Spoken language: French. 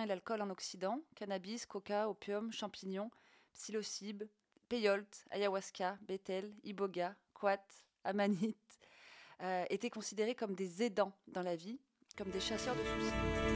et l'alcool en Occident, cannabis, coca, opium, champignons, psilocybe, peyote, ayahuasca, bétel, iboga, quat, amanite, étaient considérés comme des aidants dans la vie, comme des chasseurs de soucis.